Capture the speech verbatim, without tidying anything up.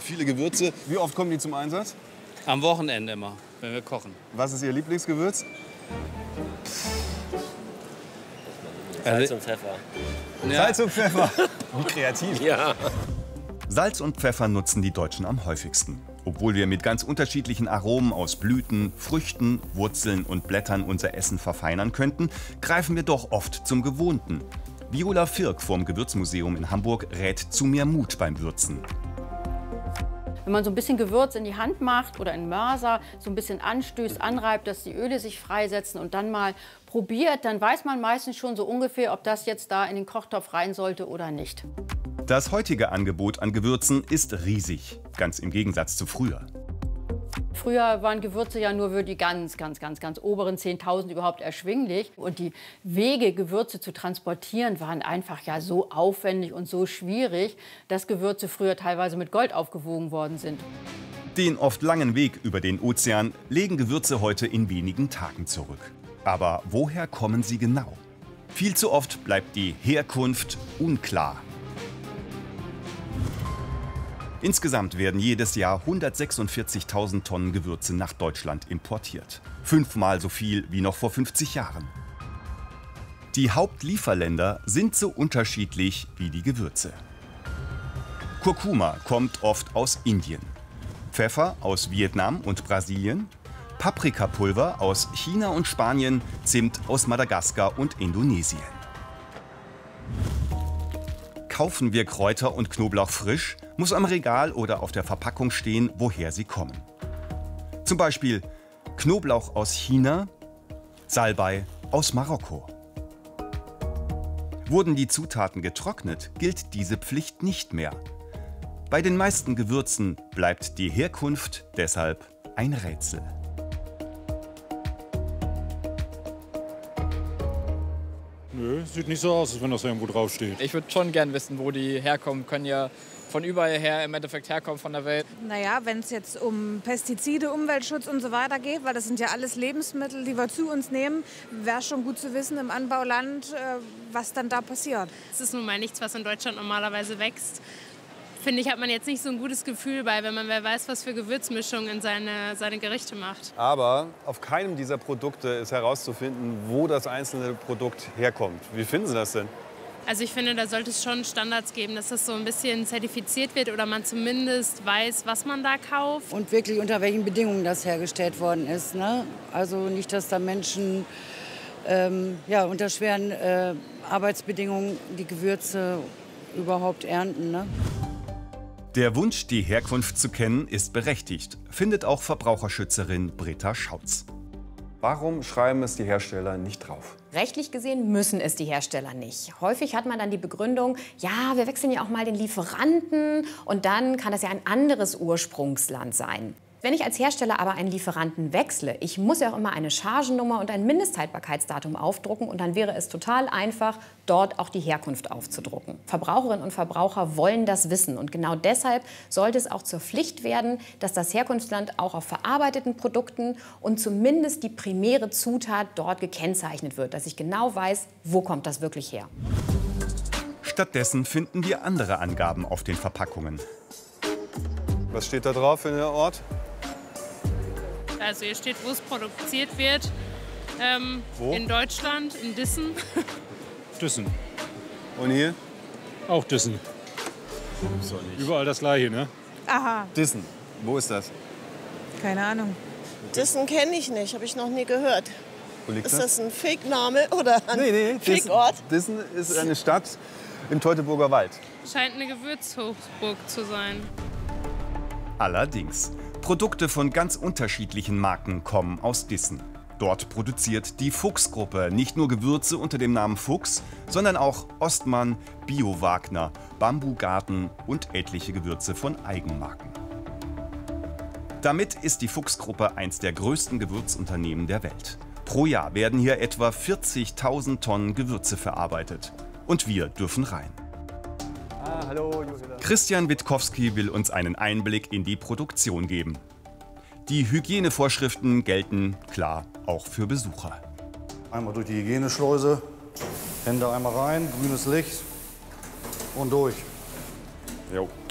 viele Gewürze. Wie oft kommen die zum Einsatz? Am Wochenende immer, wenn wir kochen. Was ist Ihr Lieblingsgewürz? Salz und Pfeffer. Ja. Salz und Pfeffer. Kreativ. Ja. Salz und Pfeffer nutzen die Deutschen am häufigsten. Obwohl wir mit ganz unterschiedlichen Aromen aus Blüten, Früchten, Wurzeln und Blättern unser Essen verfeinern könnten, greifen wir doch oft zum Gewohnten. Viola Firk vom Gewürzmuseum in Hamburg rät zu mehr Mut beim Würzen. Wenn man so ein bisschen Gewürz in die Hand macht oder in Mörser, so ein bisschen anstößt, anreibt, dass die Öle sich freisetzen und dann mal probiert, dann weiß man meistens schon so ungefähr, ob das jetzt da in den Kochtopf rein sollte oder nicht. Das heutige Angebot an Gewürzen ist riesig, ganz im Gegensatz zu früher. Früher waren Gewürze ja nur für die ganz, ganz, ganz, ganz oberen zehntausend überhaupt erschwinglich. Und die Wege, Gewürze zu transportieren, waren einfach ja so aufwendig und so schwierig, dass Gewürze früher teilweise mit Gold aufgewogen worden sind. Den oft langen Weg über den Ozean legen Gewürze heute in wenigen Tagen zurück. Aber woher kommen sie genau? Viel zu oft bleibt die Herkunft unklar. Insgesamt werden jedes Jahr hundertsechsundvierzigtausend Tonnen Gewürze nach Deutschland importiert. Fünfmal so viel wie noch vor fünfzig Jahren. Die Hauptlieferländer sind so unterschiedlich wie die Gewürze. Kurkuma kommt oft aus Indien, Pfeffer aus Vietnam und Brasilien, Paprikapulver aus China und Spanien, Zimt aus Madagaskar und Indonesien. Kaufen wir Kräuter und Knoblauch frisch, muss am Regal oder auf der Verpackung stehen, woher sie kommen. Zum Beispiel Knoblauch aus China, Salbei aus Marokko. Wurden die Zutaten getrocknet, gilt diese Pflicht nicht mehr. Bei den meisten Gewürzen bleibt die Herkunft deshalb ein Rätsel. Nö, sieht nicht so aus, als wenn das irgendwo draufsteht. Ich würde schon gern wissen, wo die herkommen. Können ja von überall her im Endeffekt herkommen von der Welt. Naja, wenn es jetzt um Pestizide, Umweltschutz und so weiter geht, weil das sind ja alles Lebensmittel, die wir zu uns nehmen, wäre schon gut zu wissen im Anbauland, was dann da passiert. Es ist nun mal nichts, was in Deutschland normalerweise wächst. Finde ich, hat man jetzt nicht so ein gutes Gefühl bei, wenn man wer weiß, was für Gewürzmischungen in seine, seine Gerichte macht. Aber auf keinem dieser Produkte ist herauszufinden, wo das einzelne Produkt herkommt. Wie finden Sie das denn? Also ich finde, da sollte es schon Standards geben, dass das so ein bisschen zertifiziert wird oder man zumindest weiß, was man da kauft. Und wirklich unter welchen Bedingungen das hergestellt worden ist. Ne? Also nicht, dass da Menschen ähm, ja, unter schweren äh, Arbeitsbedingungen die Gewürze überhaupt ernten. Ne? Der Wunsch, die Herkunft zu kennen, ist berechtigt, findet auch Verbraucherschützerin Britta Schautz. Warum schreiben es die Hersteller nicht drauf? Rechtlich gesehen müssen es die Hersteller nicht. Häufig hat man dann die Begründung, ja, wir wechseln ja auch mal den Lieferanten und dann kann das ja ein anderes Ursprungsland sein. Wenn ich als Hersteller aber einen Lieferanten wechsle, ich muss ja auch immer eine Chargennummer und ein Mindesthaltbarkeitsdatum aufdrucken und dann wäre es total einfach, dort auch die Herkunft aufzudrucken. Verbraucherinnen und Verbraucher wollen das wissen und genau deshalb sollte es auch zur Pflicht werden, dass das Herkunftsland auch auf verarbeiteten Produkten und zumindest die primäre Zutat dort gekennzeichnet wird, dass ich genau weiß, wo kommt das wirklich her. Stattdessen finden wir andere Angaben auf den Verpackungen. Was steht da drauf für den Ort? Also hier steht, wo es produziert wird. Ähm, wo? In Deutschland, in Dissen. Dissen. Und hier? Auch Dissen. So nicht. Überall das Gleiche, ne? Aha, Dissen. Wo ist das? keine Ahnung. Dissen kenne ich nicht, habe ich noch nie gehört. Wo liegt Ist das? das ein Fake-Name oder ein Nee, nee, Dissen, Fake-Ort? Dissen ist eine Stadt im Teutoburger Wald. Scheint eine Gewürzhochburg zu sein. Allerdings, Produkte von ganz unterschiedlichen Marken kommen aus Dissen. Dort produziert die Fuchs-Gruppe nicht nur Gewürze unter dem Namen Fuchs, sondern auch Ostmann, Bio-Wagner, Bambugarten und etliche Gewürze von Eigenmarken. Damit ist die Fuchs-Gruppe eins der größten Gewürzunternehmen der Welt. Pro Jahr werden hier etwa vierzigtausend Tonnen Gewürze verarbeitet. Und wir dürfen rein. Ah, hallo, Julia. Christian Witkowski will uns einen Einblick in die Produktion geben. Die Hygienevorschriften gelten, klar, auch für Besucher. Einmal durch die Hygieneschleuse, Hände einmal rein, grünes Licht und durch. Jo.